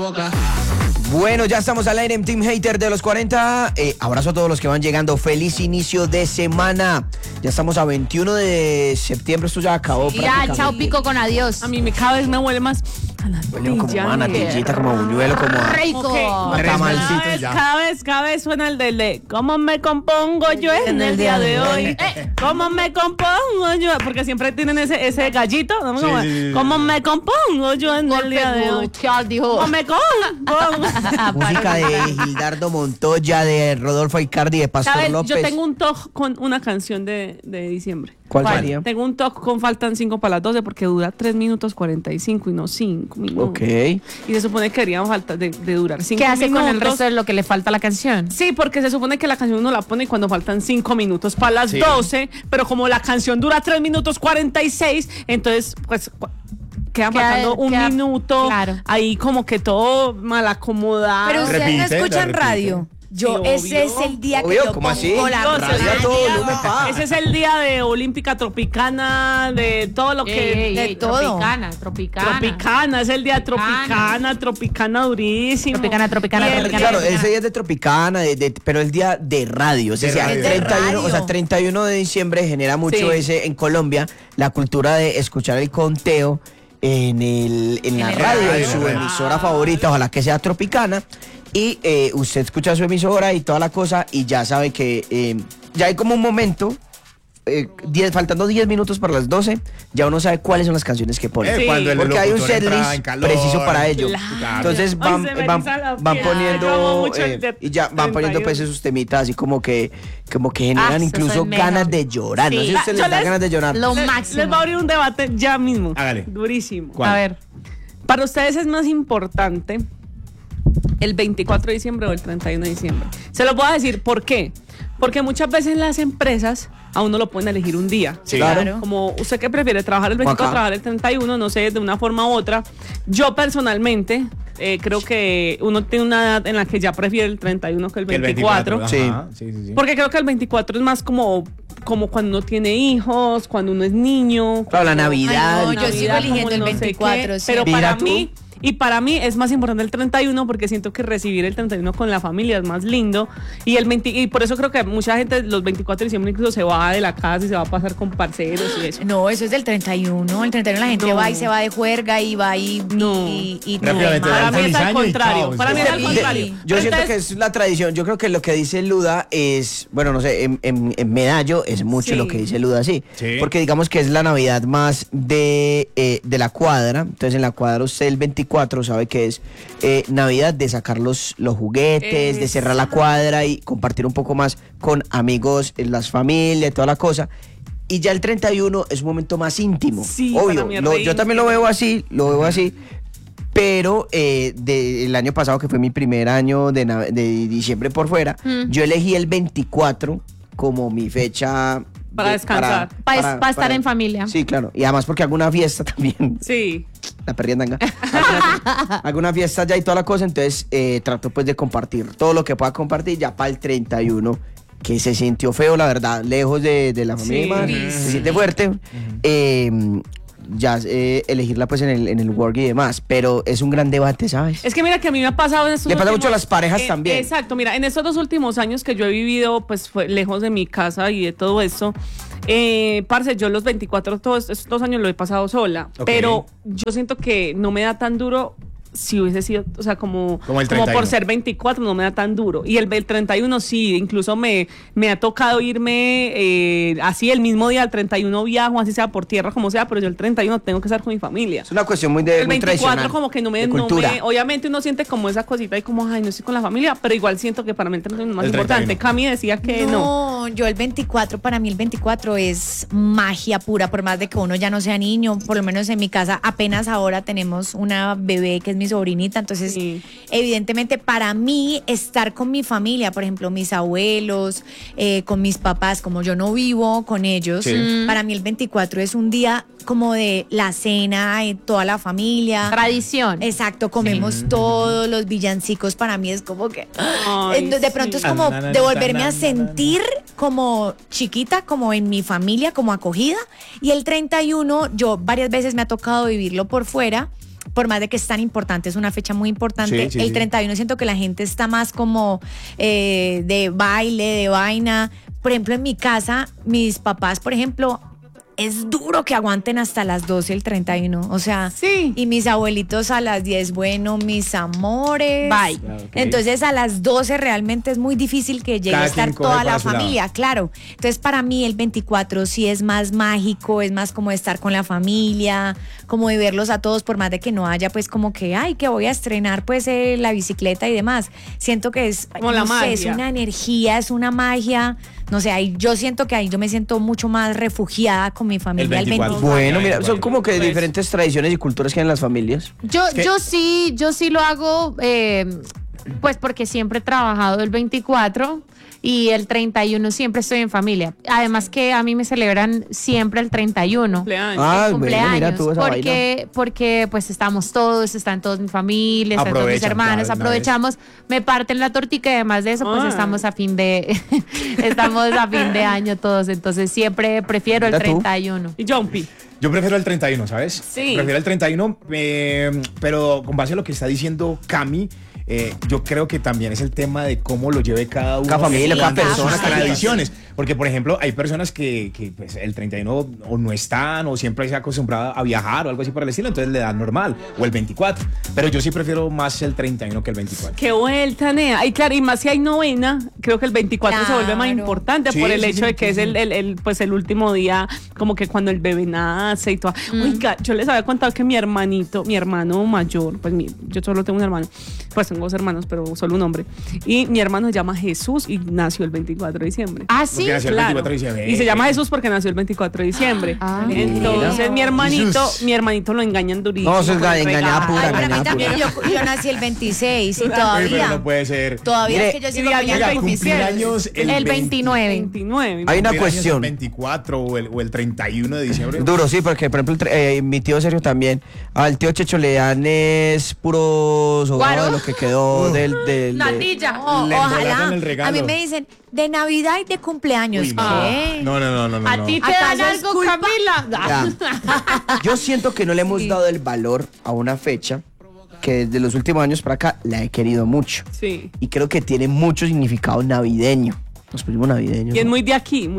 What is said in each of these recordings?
boca. Bueno, ya estamos al aire en Team Hater de los 40. Abrazo a todos los que van llegando. Feliz inicio de semana. Ya estamos a 21 de septiembre. Esto ya acabó. Ya, chao pico con adiós. A mí cada vez me huele más huele como a natillita, como a buñuelo, como a... Rico. Okay. Cada vez suena el de ¿cómo me compongo yo en el día de hoy? ¿Cómo me compongo yo? Porque siempre tienen ese gallito, ¿no? Sí. ¿Cómo me compongo yo en el día de hoy? ¿Cómo me compongo? Música de Gildardo Montoya, de Rodolfo Icardi, de Pastor López. Yo tengo un toque con una canción de diciembre. ¿Cuál sería? Tengo un toque con faltan 5 para las 12 porque dura 3 minutos 45 y no 5 minutos. Ok. Y se supone que debería falta de durar 5 minutos. ¿Qué hace con el resto de lo que le falta a la canción? Sí, porque se supone que la canción uno la pone cuando faltan 5 minutos para las 12, pero como la canción dura 3 minutos 46, entonces pues queda faltando un minuto, claro. Ahí como que todo mal acomodado. Pero ustedes no escuchan radio. Yo, sí, ese es el día que yo ¿Cómo pongo así? la Radio. Ese es el día de Olímpica Tropicana, de todo lo que... de todo. Tropicana, es el día Tropicana durísimo. Claro, ese día es de Tropicana, pero el día de radio. O sea, radio. 31, o sea, 31 de diciembre genera mucho en Colombia, la cultura de escuchar el conteo en la radio, en su emisora favorita, ojalá que sea Tropicana. Y usted escucha su emisora y toda la cosa y ya sabe que ya hay como un momento, faltando 10 minutos para las 12, ya uno sabe cuáles son las canciones que pone. Porque hay un setlist preciso para ello. Claro. Entonces van poniendo y ya van poniendo pues esos temitas así como que generan incluso ganas de llorar. No sé si a ustedes les da ganas de llorar. Lo máximo. Les va a abrir un debate ya mismo. Hágale. Durísimo. ¿Cuál? A ver, para ustedes es más importante el 24 de diciembre o el 31 de diciembre. Se lo voy a decir, ¿por qué? Porque muchas veces las empresas a uno lo pueden elegir un día. Sí. Claro. Como usted que prefiere trabajar el 24, trabajar el 31, no sé, de una forma u otra. Yo personalmente creo que uno tiene una edad en la que ya prefiere el 31 que el 24. Sí. Porque creo que el 24 es más como cuando uno tiene hijos, cuando uno es niño. Claro, la Navidad. Ay, no, yo sigo eligiendo el 24. Sí. Pero para mí es más importante el 31 porque siento que recibir el 31 con la familia es más lindo y por eso creo que mucha gente los 24 de diciembre incluso se va de la casa y se va a pasar con parceros y eso. No, eso es del 31. El 31 la gente va y se va de juerga y va y Para mí es al contrario. Para mí es al contrario. Yo siento que es la tradición. Yo creo que lo que dice Luda es, bueno, no sé, en Medallo es mucho lo que dice Luda, sí. Porque digamos que es la Navidad más de la cuadra. Entonces en la cuadra usted el 24 sabe que es Navidad de sacar los juguetes, de cerrar la cuadra y compartir un poco más con amigos, las familias, toda la cosa. Y ya el 31 es un momento más íntimo. Sí, obvio, yo también lo veo así, pero el año pasado, que fue mi primer año de diciembre por fuera, yo elegí el 24 como mi fecha para descansar, para estar en familia. Sí, claro, y además porque hago una fiesta también. Sí. La perriendanga. Hago una fiesta ya y toda la cosa, entonces trato pues de compartir todo lo que pueda compartir ya para el 31, que se sintió feo, la verdad, lejos de la familia, se siente fuerte. Elegirla pues en el work y demás, pero es un gran debate, ¿sabes? Es que mira que a mí me ha pasado en estos Le pasa mucho a las parejas también. Exacto, mira, en estos 2 últimos años que yo he vivido pues fue lejos de mi casa y de todo eso, parce, yo los 24 todos estos 2 años lo he pasado sola, pero yo siento que no me da tan duro. Si hubiese sido, o sea, como por ser 24 no me da tan duro. Y el 31 sí, incluso me ha tocado irme así el mismo día, el 31 viajo, así sea por tierra, como sea, pero yo el 31 tengo que estar con mi familia. Es una cuestión muy el 24 tradicional, como que no me, obviamente uno siente como esa cosita y como, ay, no estoy con la familia, pero igual siento que para mí el 31 es más importante. Cami decía que no. Yo el 24, para mí el 24 es magia pura, por más de que uno ya no sea niño, por lo menos en mi casa apenas ahora tenemos una bebé que es mi sobrinita, entonces evidentemente para mí estar con mi familia, por ejemplo mis abuelos, con mis papás, como yo no vivo con ellos, para mí el 24 es un día como de la cena, toda la familia. Tradición. Exacto, comemos todos los villancicos, para mí es como que de pronto es como de volverme a sentir como chiquita, como en mi familia, como acogida. Y el 31 yo varias veces me ha tocado vivirlo por fuera, por más de que es tan importante, es una fecha muy importante. El 31 siento que la gente está más como de baile, de vaina. Por ejemplo, en mi casa, mis papás, por ejemplo, es duro que aguanten hasta las 12 el 31. O sea, y mis abuelitos a las 10, bueno, mis amores. Bye. Okay. Entonces a las 12 realmente es muy difícil que llegue a estar toda la familia, claro. Entonces para mí el 24 sí es más mágico, es más como de estar con la familia, como de verlos a todos, por más de que no haya pues como que, ay, que voy a estrenar pues la bicicleta y demás. Siento que es, como la magia. Es una energía, es una magia. No sé, ahí yo siento que ahí yo me siento mucho más refugiada con mi familia el 24. Bueno, mira, son como que diferentes tradiciones y culturas que hay en las familias. Yo sí lo hago, pues porque siempre he trabajado el 24 y el 31 siempre estoy en familia. Además que a mí me celebran siempre el 31. Cumpleaños. Bueno, mira tú esa porque pues están todos mi familia, están todos mis hermanos, aprovechamos, me parten la tortica y además de eso pues estamos a fin de año todos, entonces siempre prefiero el 31. ¿Y Jumpy? Yo prefiero el 31, ¿sabes? Sí. Prefiero el 31, pero con base a lo que está diciendo Cami, yo creo que también es el tema de cómo lo lleve cada uno. Cada familia, cada persona. Sus tradiciones. Porque, por ejemplo, hay personas que pues, el 31 o no están o siempre se ha acostumbrado a viajar o algo así por el estilo, entonces le dan normal. O el 24. Pero yo sí prefiero más el 31 que el 24. Qué vuelta, Nea. Y claro, y más si hay novena, creo que el 24 se vuelve más importante por el hecho de que es el último día, como que cuando el bebé nace y todo. Oiga, yo les había contado que mi hermano mayor, pues yo solo tengo un hermano, pues tengo dos hermanos, pero solo un hombre. Y mi hermano se llama Jesús y nació el 24 de diciembre. Ah, sí. Nació el 24 de diciembre. Y se llama Jesús porque nació el 24 de diciembre. Entonces mi hermanito lo engañan durísimo. No, eso es engañada pura. Ay, para mí también, yo nací el 26 y todavía. Pero no puede ser. Todavía es que yo sigo cumplir años el 29. Hay una cuestión. El 24 o el 31 de diciembre. Duro, sí, porque por ejemplo mi tío Sergio también, al tío Checho le dan es puro sobrado de lo que quedó del Natilla. Ojalá. A mí me dicen de Navidad y de cumpleaños. Uy, no. ¿A ti te dan algo, Camila? Yo siento que no le hemos dado el valor a una fecha que desde los últimos años para acá la he querido mucho. Sí. Y creo que tiene mucho significado navideño. Los primos navideños. Y es muy de aquí.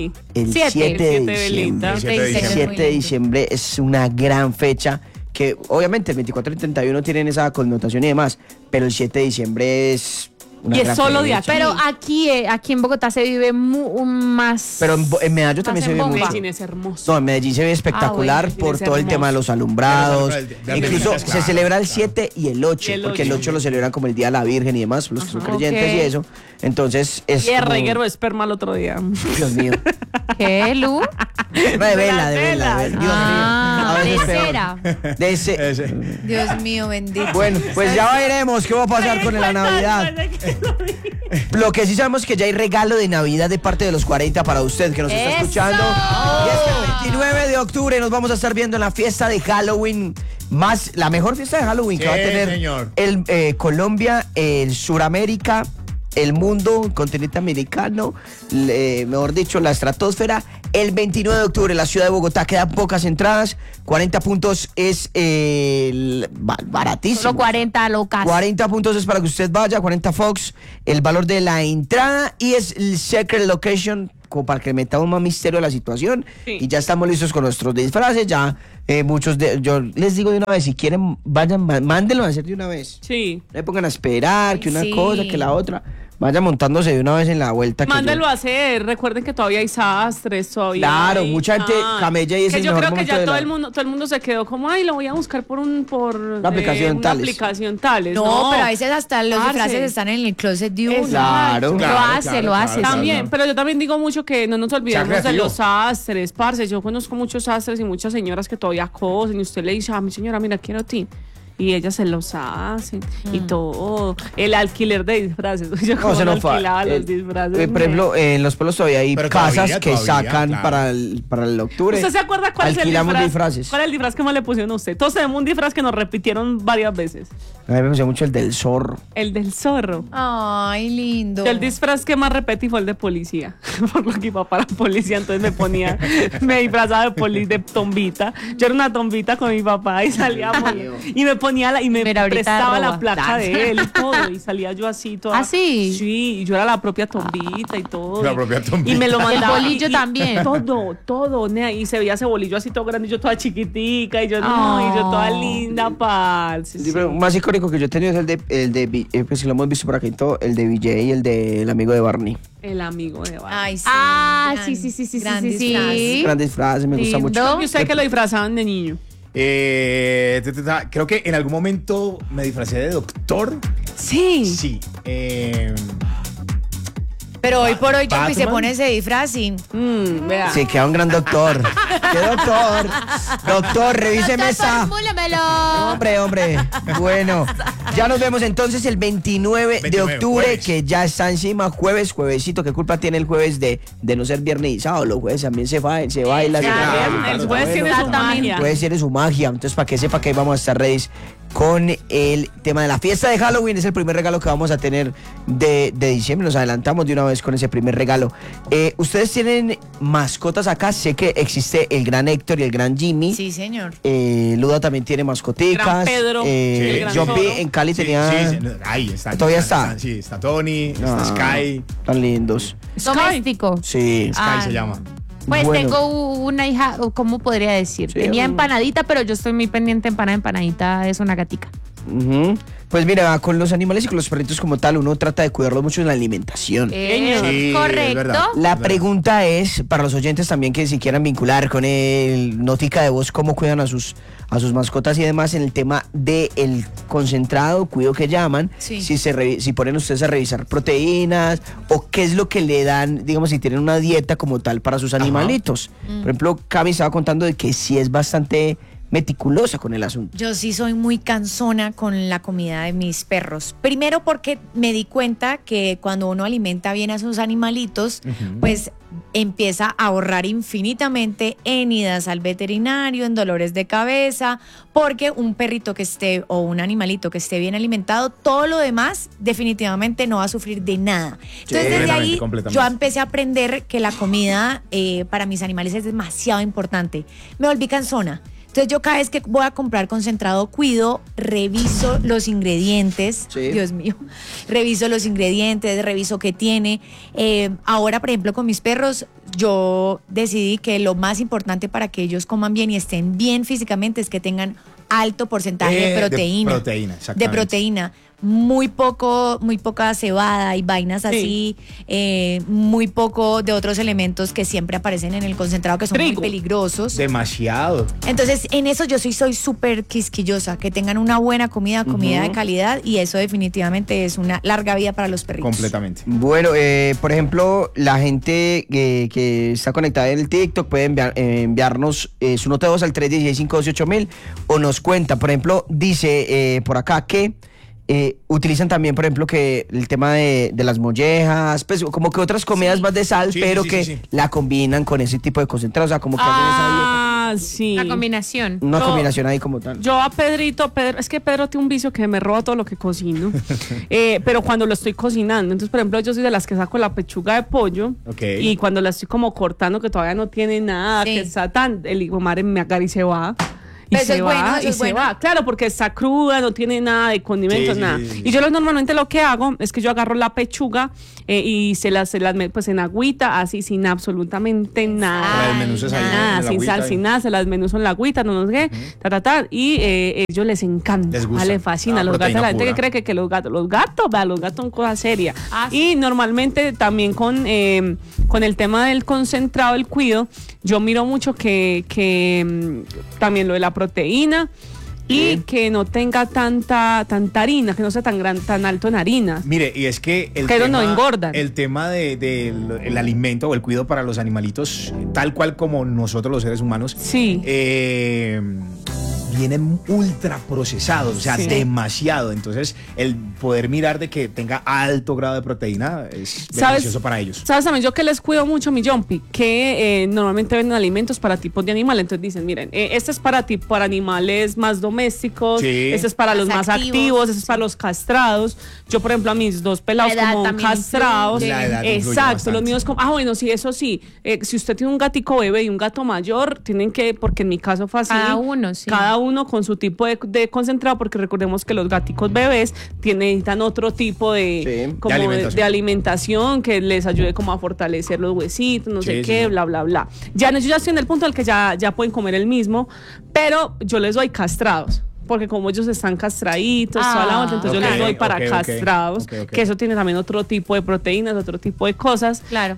El 7 de diciembre. El 7 de diciembre es una gran fecha que obviamente el 24 y el 31 tienen esa connotación y demás, pero el 7 de diciembre es una y gran es solo fecha. de aquí. Pero aquí en Bogotá se vive más. Pero en Medellín también se vive mucho. Medellín es hermoso. No, en Medellín se ve espectacular por todo el tema de los alumbrados. Incluso se celebra el 7 y el 8, porque el 8 lo celebran como el Día de la Virgen y demás, los que son creyentes y eso. Entonces es. Y el reguero esperma el otro día. Dios mío. ¿Qué, Lu? De vela. Dios mío. A veces peor. De ese. Dios mío, bendito. Bueno, pues ya veremos qué va a pasar con la Navidad. Lo que sí sabemos es que ya hay regalo de Navidad de parte de los 40 para usted que nos está escuchando. Y es que el 29 de octubre nos vamos a estar viendo en la fiesta de Halloween, la mejor fiesta de Halloween que va a tener Colombia, el Suramérica, el mundo, el continente americano, mejor dicho, la estratosfera. El 29 de octubre en la ciudad de Bogotá quedan pocas entradas. 40 puntos es baratísimo. Solo 40 locas. 40 puntos es para que usted vaya, 40 Fox, el valor de la entrada y es el secret location, como para que metamos más misterio a la situación. Sí. Y ya estamos listos con nuestros disfraces, ya yo les digo de una vez, si quieren, vayan, mándenlo a hacer de una vez. Sí. No me pongan a esperar que una cosa, que la otra. Vaya montándose de una vez en la vuelta. Mándalo a hacer. Recuerden que todavía hay sastres, todavía. Claro, mucha gente camella y es el yo mejor creo que ya todo momento el mundo se quedó como, ay, lo voy a buscar por una aplicación tales. No, pero a veces hasta los disfraces están en el closet de uno. Claro. Lo hace. También, pero yo también digo mucho que no nos olvidemos de los sastres, parce. Yo conozco muchos sastres y muchas señoras que todavía cosen y usted le dice, mi señora, mira, quiero a ti. y ellas se los hacen y todo. El alquiler de disfraces. Yo como no, no alquilaba los disfraces. Por ejemplo, en los pueblos todavía hay casas que sacan claro. para el octubre. ¿Usted se acuerda cuál Alquilamos es el disfraces. ¿Cuál es el disfraz que más le pusieron a usted? Todos tenemos un disfraz que nos repitieron varias veces. A mí me gustó mucho el del zorro. El del zorro. Ay, lindo. El disfraz que más repetí fue el de policía. Por lo que mi papá era policía, entonces me disfrazaba de tombita. Yo era una tombita con mi papá y salíamos y me ponía prestaba la placa de él y todo. Y salía yo así toda. ¿Ah, sí? Sí, y yo era la propia tombita y todo. La propia tombita. Y me lo mandaba. El bolillo también. Todo, nea, y se veía ese bolillo así todo grande y yo toda chiquitica y yo no, y yo toda linda, parce. Sí, pero más icónico que yo he tenido es el de pues si lo hemos visto por aquí y todo, el de BJ y el del amigo de Barney. El amigo de Barney. Ay, sí. Sí. Gran disfraz. Gran disfraz, me gusta mucho. ¿Y usted que lo disfrazaban de niño? Creo que en algún momento me disfracé de doctor. Sí. Sí. Pero hoy por hoy Jumpy se Batman. pone ese disfraz y... Vea. Sí, queda un gran doctor. ¿Qué doctor? Doctor, revíseme esa. Formúlemelo. Hombre. Bueno, ya nos vemos entonces el 29 de 29, octubre, jueves. que ya está encima. Juevesito. ¿Qué culpa tiene el jueves de no ser viernes y sábado? Los jueves también se baila. El jueves tiene su magia. Jueves tiene su magia. Entonces, para que sepa que ahí vamos a estar ready con el tema de la fiesta de Halloween. Es el primer regalo que vamos a tener de diciembre. Nos adelantamos de una vez con ese primer regalo. Ustedes tienen mascotas acá. Sé que existe el gran Héctor y el gran Jimmy. Sí, señor. Luda también tiene mascoticas. Gran Pedro, el gran John B. Zorro. en Cali tenía. Sí, ahí está. ¿Todavía está? Sí, está Tony, está Sky. Tan lindos. Doméstico. Sí. Sky se llama. Pues Bueno. tengo una hija, ¿cómo podría decir? Sí, Tenía empanadita, pero yo estoy muy pendiente. Empanadita es una gatica. Ujú. Pues mira, con los animales y con los perritos como tal, uno trata de cuidarlos mucho en la alimentación. Sí, es Correcto. verdad. La pregunta es, para los oyentes también que si quieran vincular con el notica de voz, cómo cuidan a sus mascotas y demás en el tema del concentrado, cuido que llaman, Sí. si ponen ustedes a revisar proteínas o qué es lo que le dan, digamos, si tienen una dieta como tal para sus animalitos. Por ejemplo, Cami estaba contando de que sí es bastante meticulosa con el asunto. Yo sí soy muy cansona con la comida de mis perros. Primero porque me di cuenta que cuando uno alimenta bien a sus animalitos, pues empieza a ahorrar infinitamente en idas al veterinario, en dolores de cabeza, porque un perrito que esté o un animalito que esté bien alimentado, todo lo demás definitivamente no va a sufrir de nada. Entonces desde ahí completamente. yo empecé a aprender que la comida para mis animales es demasiado importante. Me volví cansona. Entonces yo cada vez que voy a comprar concentrado cuido, reviso los ingredientes, Sí. Dios mío, reviso los ingredientes, reviso qué tiene. Ahora, por ejemplo, con mis perros, yo decidí que lo más importante para que ellos coman bien y estén bien físicamente es que tengan alto porcentaje de proteína. exactamente. De proteína. Muy poca cebada y vainas así, muy poco de otros elementos que siempre aparecen en el concentrado que son Trigo. muy peligrosos. Demasiado. Entonces, en eso yo soy súper quisquillosa, que tengan una buena comida de calidad, y eso definitivamente es una larga vida para los perritos. Completamente. Bueno, por ejemplo, la gente que está conectada en el TikTok puede enviarnos su nota de voz al 316-512-8000 o nos cuenta. Por ejemplo, dice por acá que utilizan también, por ejemplo, que el tema de las mollejas, pues como que otras comidas más de sal, Sí, pero sí, que sí. la combinan con ese tipo de concentrado, o sea, como que hacen esa Sí. La combinación. dieta, una Yo- combinación ahí como tal. Yo a Pedro, es que Pedro tiene un vicio que me roba todo lo que cocino, pero cuando lo estoy cocinando, entonces por ejemplo yo soy de las que saco la pechuga de pollo Ok. y cuando la estoy como cortando que todavía no tiene nada, Sí. que está tan, el hijo de madre me agarra y se va. Y Eso se es va, bueno, eso y es se bueno. va. Claro, porque está cruda, no tiene nada de condimentos, Sí, sí, nada. sí, sí. Y yo normalmente lo que hago es que yo agarro la pechuga y se las meto pues en agüita, así sin absolutamente nada. La desmenuzas ahí en Nada, la sin agüita sal, y- sin nada, se las desmenuzo en la agüita, no sé qué, y ellos les encanta, Les gusta. les fascina. Ah, Los gatos, proteína la gente que pura. cree que los gatos son cosas serias. Ah, Y normalmente también con el tema del concentrado, el cuido, yo miro mucho que también lo de la proteína. Y que no tenga tanta harina, que no sea tan alto en harinas. Mire, y es que el Que tema, no engordan. el tema del alimento o el cuidado para los animalitos, tal cual como nosotros los seres humanos, Sí. vienen ultra procesados, o sea, demasiado. Entonces, el poder mirar de que tenga alto grado de proteína es beneficioso para ellos. ¿Sabes también yo que les cuido mucho, mi Jumpy? Que normalmente venden alimentos para tipos de animales. Entonces dicen, miren, este es para animales más domésticos, este es para los más activos, este es para los castrados. Yo, por ejemplo, a mis 2 pelados como castrados. Exacto, los míos como... bueno, sí, eso sí. Si usted tiene un gatico bebé y un gato mayor, tienen que, porque en mi caso fue así. Cada uno con su tipo de concentrado, porque recordemos que los gaticos bebés necesitan otro tipo de alimentación que les ayude como a fortalecer los huesitos, no sé qué, bla, bla, bla. Ya yo ya estoy en el punto en el que ya pueden comer el mismo, pero yo les doy castrados. Porque como ellos están castraditos, entonces yo les doy para castrados, que eso tiene también otro tipo de proteínas, otro tipo de cosas. Claro.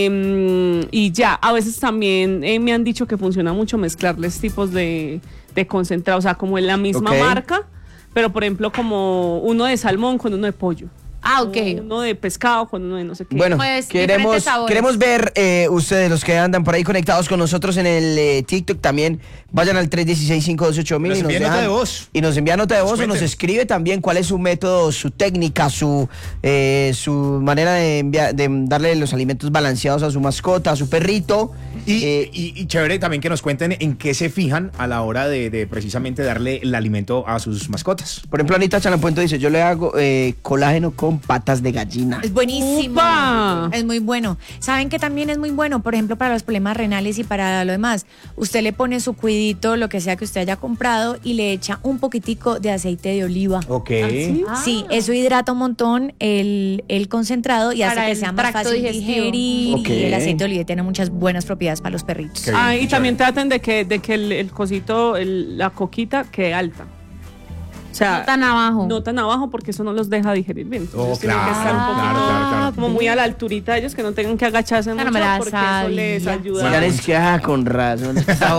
Y ya, a veces también me han dicho que funciona mucho mezclarles tipos de concentrado, o sea, como en la misma marca, pero por ejemplo como uno de salmón con uno de pollo. Uno de pescado con uno de no sé qué. Bueno, pues, queremos ver ustedes, los que andan por ahí conectados con nosotros en el TikTok, también vayan al 316-528-1000 y nos envían nota de voz o nos escribe también cuál es su método, su técnica, su manera de darle los alimentos balanceados a su mascota, a su perrito. Y chévere también que nos cuenten en qué se fijan a la hora de precisamente darle el alimento a sus mascotas. Por ejemplo, Anita Chalapuento dice, yo le hago colágeno con patas de gallina. Es buenísimo. ¡Upa! Es muy bueno. ¿Saben que también es muy bueno? Por ejemplo, para los problemas renales y para lo demás. Usted le pone su cuidito, lo que sea que usted haya comprado, y le echa un poquitico de aceite de oliva. Ok. Sí, eso hidrata un montón el concentrado y hace que sea más fácil digerir. Y el aceite de oliva tiene muchas buenas propiedades para los perritos. Y también traten de que el cosito, la coquita quede alta. O sea, no tan abajo porque eso no los deja digerir bien. Entonces tienen que estar un poquito como muy a la alturita de ellos, que no tengan que agacharse mucho porque eso les ayuda. Ya les queda con razón.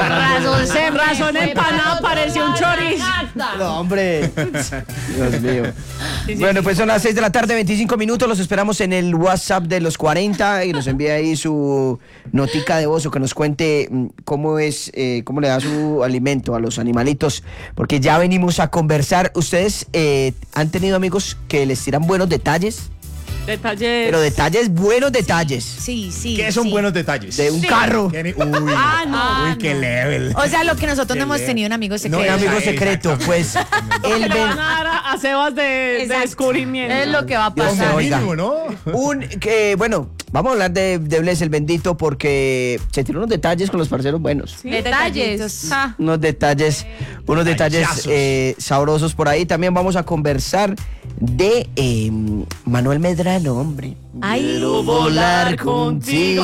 Razón empanada, pareció un chorizo. No, hombre. Dios mío. Bueno, pues son las 6 de la tarde, 25 minutos. Los esperamos en el WhatsApp de los 40 y nos envía ahí su notica de voz o que nos cuente cómo le da su alimento a los animalitos, porque ya venimos a conversar. ¿Ustedes han tenido amigos que les tiran buenos detalles? Pero buenos detalles. Sí. ¿Qué son buenos detalles? De un carro. Uy, qué level. O sea, lo que nosotros no hemos tenido un amigo secreto. No, un amigo secreto, pues. Le van a dar a Sebas de descubrimiento. Es lo que va a pasar. Bueno, vamos a hablar de Bless el bendito porque se tiran unos detalles con los parceros buenos. Sí, detalles. Unos detalles sabrosos por ahí. También vamos a conversar de Manuel Medrano, hombre. Quiero volar contigo.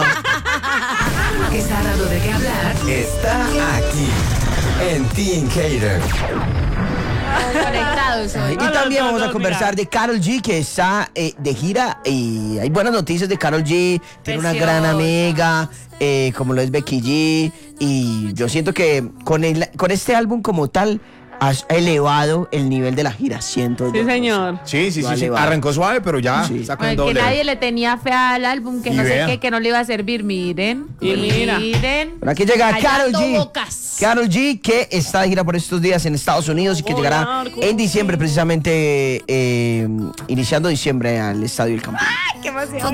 Está dando de qué hablar. Está aquí en Teen Cater. Conectados hoy. Y también vamos a conversar de Karol G, que está de gira, y hay buenas noticias de Karol G. Tiene una gran amiga, como lo es Becky G, y yo siento que con este álbum como tal has elevado el nivel de la gira, siento. Sí, señor. Sí. Arrancó suave, pero ya está con doble. Que nadie le tenía fe al álbum, que no sé qué, que no le iba a servir. Miren. Por aquí llega Karol G. Karol G, que está de gira por estos días en Estados Unidos y que llegará en diciembre, precisamente iniciando diciembre, al Estadio del Campo. ¡Ay, qué emoción!